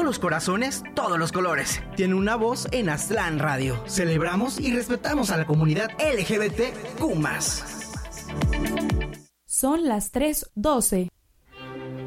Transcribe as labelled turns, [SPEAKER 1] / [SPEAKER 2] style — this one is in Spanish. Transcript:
[SPEAKER 1] los corazones, todos los colores. Tiene una voz en Aztlán Radio. Celebramos y respetamos a la comunidad LGBTQ+.
[SPEAKER 2] Son las 3:12.